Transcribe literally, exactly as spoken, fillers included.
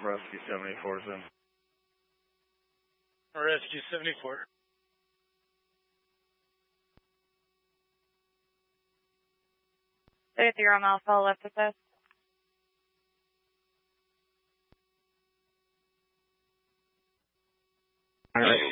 Rescue seventy-four is in. Rescue seventy-four. Zero Alpha left assist. All right.